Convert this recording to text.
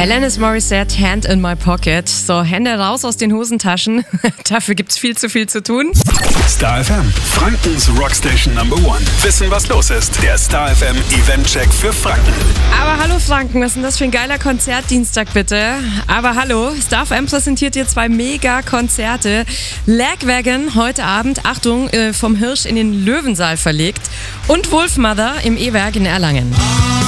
Alanis Morissette, Hand in my pocket. So, Hände raus aus den Hosentaschen. Dafür gibt's viel zu viel zu tun. Star FM, Frankens Rockstation Number 1. Wissen, was los ist. Der Star FM Eventcheck für Franken. Aber hallo Franken, was ist denn das für ein geiler Konzertdienstag bitte? Aber hallo, Star FM präsentiert dir 2 Mega-Konzerte. Lagwagon heute Abend, Achtung, vom Hirsch in den Löwensaal verlegt. Und Wolfmother im E-Werk in Erlangen.